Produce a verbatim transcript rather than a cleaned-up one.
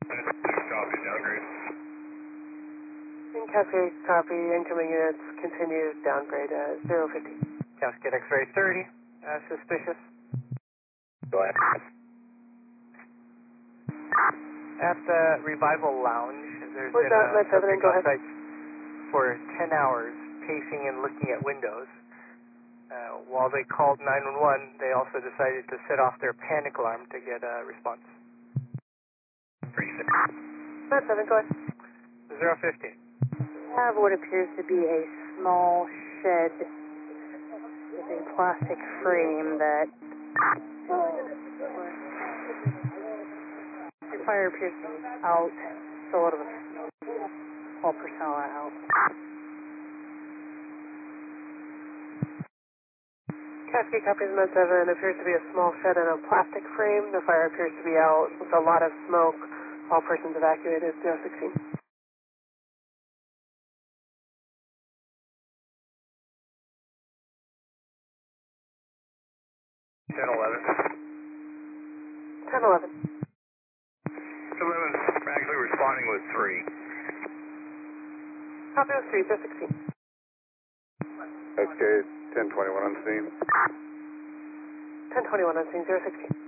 Copy, downgrade. Cascade, copy, incoming units, continue, downgrade at zero fifty. Cascade X-ray thirty, uh, suspicious. Go ahead. At the Revival Lounge, there's Where's been that? a That's evident, subject go on ahead. site for ten hours, pacing and looking at windows. Uh, while they called nine one one, they also decided to set off their panic alarm to get a response. That's evident, go ahead. zero fifteen. Have what appears to be a small shed with a plastic frame that the fire appears to be out, so a lot of all personnel are out. Cascade, copy, Med seven, appears to be a small shed and a plastic frame. The fire appears to be out with a lot of smoke. All persons evacuated, zero sixteen. ten eleven. ten eleven. eleven, actually responding with three. Copy with three, zero sixteen. Cascade, ten twenty-one on scene. ten twenty-one on scene, zero sixteen.